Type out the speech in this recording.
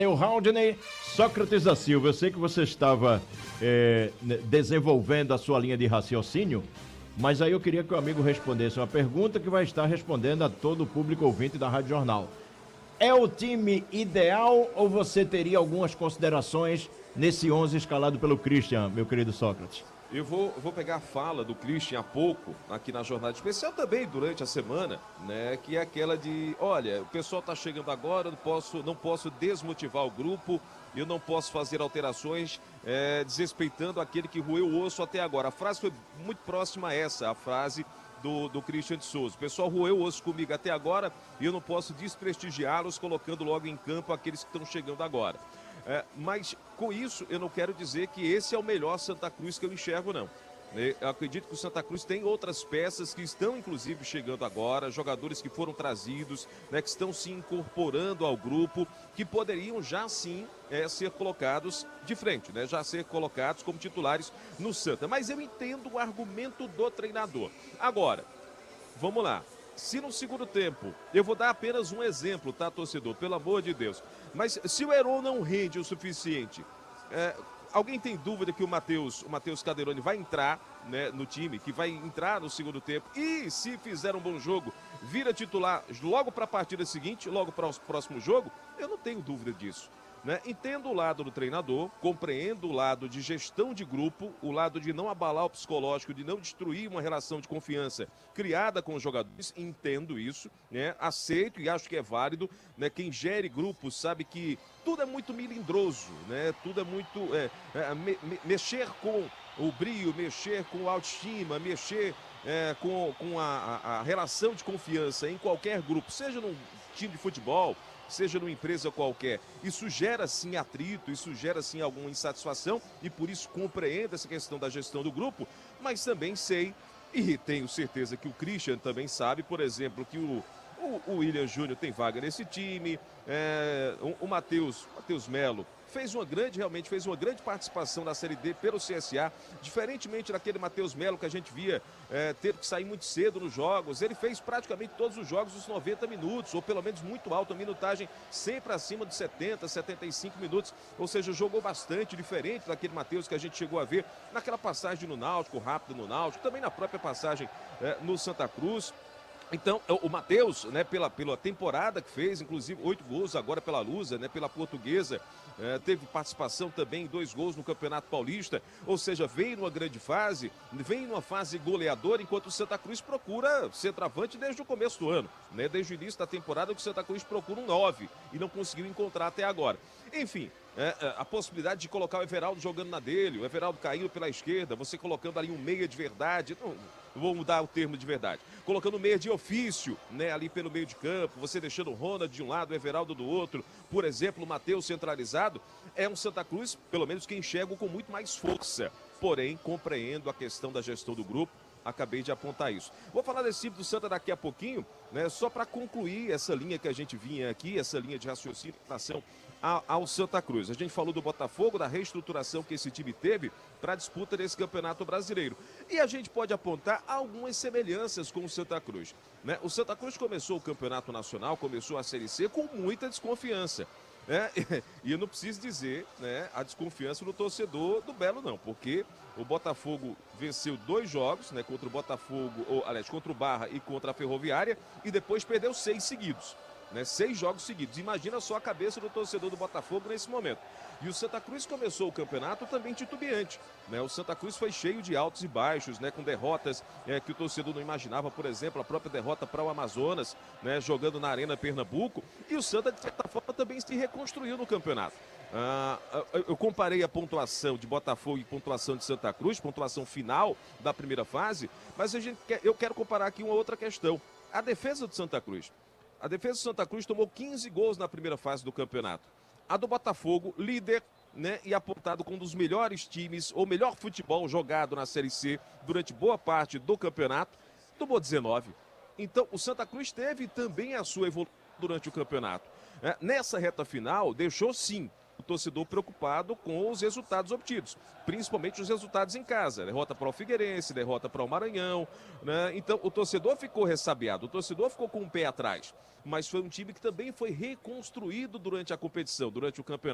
O Haldney Sócrates da Silva, eu sei que você estava desenvolvendo a sua linha de raciocínio, mas aí eu queria que o amigo respondesse uma pergunta que vai estar respondendo a todo o público ouvinte da Rádio Jornal. É o time ideal ou você teria algumas considerações nesse 11 escalado pelo Christian, meu querido Sócrates? Eu vou pegar a fala do Christian há pouco, aqui na Jornada Especial também durante a semana, né? Que é aquela de, olha, o pessoal tá chegando agora, não posso desmotivar o grupo, eu não posso fazer alterações desrespeitando aquele que roeu o osso até agora. A frase foi muito próxima a essa, a frase do Christian de Souza. O pessoal roeu o osso comigo até agora e eu não posso desprestigiá-los colocando logo em campo aqueles que estão chegando agora. Mas com isso eu não quero dizer que esse é o melhor Santa Cruz que eu enxergo, não. Eu acredito que o Santa Cruz tem outras peças que estão inclusive chegando agora, jogadores que foram trazidos, né, que estão se incorporando ao grupo, que poderiam já sim ser colocados de frente, né, já ser colocados como titulares no Santa. Mas eu entendo o argumento do treinador. Agora, vamos lá. Se no segundo tempo, eu vou dar apenas um exemplo, tá, torcedor? Pelo amor de Deus. Mas se o Heron não rende o suficiente, alguém tem dúvida que o Matheus Cadeironi vai entrar, né, no time, que vai entrar no segundo tempo e, se fizer um bom jogo, vira titular logo para a partida seguinte, logo para o próximo jogo? Eu não tenho dúvida disso. Né? Entendo o lado do treinador, compreendo o lado de gestão de grupo, o lado de não abalar o psicológico, de não destruir uma relação de confiança criada com os jogadores, entendo isso, né? Aceito e acho que é válido, né? Quem gere grupos sabe que tudo é muito melindroso, né? Tudo é muito mexer com o brio, mexer com a autoestima, mexer com a relação de confiança em qualquer grupo, seja num time de futebol, seja numa empresa qualquer. Isso gera sim atrito, isso gera sim alguma insatisfação e por isso compreendo essa questão da gestão do grupo, mas também sei e tenho certeza que o Christian também sabe, por exemplo, que o William Júnior tem vaga nesse time, o Matheus Melo realmente fez uma grande participação na Série D pelo CSA, diferentemente daquele Matheus Melo que a gente via ter que sair muito cedo nos jogos. Ele fez praticamente todos os jogos os 90 minutos, ou pelo menos muito alta, minutagem sempre acima de 70, 75 minutos, ou seja, jogou bastante, diferente daquele Matheus que a gente chegou a ver naquela passagem no Náutico, rápido no Náutico, também na própria passagem no Santa Cruz. Então, o Matheus, né, pela temporada que fez, inclusive 8 gols agora pela Lusa, né, pela Portuguesa, teve participação também em 2 gols no Campeonato Paulista, ou seja, vem numa grande fase, vem numa fase goleadora, enquanto o Santa Cruz procura centroavante desde o começo do ano, né, desde o início da temporada que o Santa Cruz procura um 9 e não conseguiu encontrar até agora. Enfim, a possibilidade de colocar o Everaldo jogando na dele, o Everaldo caindo pela esquerda, você colocando ali um meia de verdade, não vou mudar o termo de verdade, colocando meia de ofício, né, ali pelo meio de campo, você deixando o Ronald de um lado, o Everaldo do outro, por exemplo, o Matheus centralizado, é um Santa Cruz, pelo menos que enxergo com muito mais força, porém compreendo a questão da gestão do grupo. Acabei de apontar isso. Vou falar desse time do Santa daqui a pouquinho, né? Só para concluir essa linha que a gente vinha aqui, essa linha de raciocínio em relação ao Santa Cruz. A gente falou do Botafogo, da reestruturação que esse time teve para a disputa desse Campeonato Brasileiro. E a gente pode apontar algumas semelhanças com o Santa Cruz, né? O Santa Cruz começou o Campeonato Nacional, começou a Série C com muita desconfiança. E eu não preciso dizer, né, a desconfiança do torcedor do Belo, não, porque o Botafogo venceu 2 jogos, né, contra o Botafogo, contra o Barra e contra a Ferroviária, e depois perdeu 6 seguidos. Né, 6 jogos seguidos. Imagina só a cabeça do torcedor do Botafogo nesse momento. E o Santa Cruz começou o campeonato também titubeante, né? O Santa Cruz foi cheio de altos e baixos, né? Com derrotas que o torcedor não imaginava, por exemplo, a própria derrota para o Amazonas, né? Jogando na Arena Pernambuco. E o Santa, de certa forma, também se reconstruiu no campeonato. Eu comparei a pontuação de Botafogo e pontuação de Santa Cruz, pontuação final da primeira fase, mas eu quero comparar aqui uma outra questão. A defesa do Santa Cruz. A defesa do Santa Cruz tomou 15 gols na primeira fase do campeonato. A do Botafogo, líder, né, e apontado como um dos melhores times, ou melhor futebol jogado na Série C durante boa parte do campeonato, tomou 19. Então, o Santa Cruz teve também a sua evolução durante o campeonato. Nessa reta final, deixou sim o torcedor preocupado com os resultados obtidos, principalmente os resultados em casa, derrota para o Figueirense, derrota para o Maranhão, né? Então o torcedor ficou ressabiado, o torcedor ficou com o pé atrás, mas foi um time que também foi reconstruído durante a competição, durante o campeonato.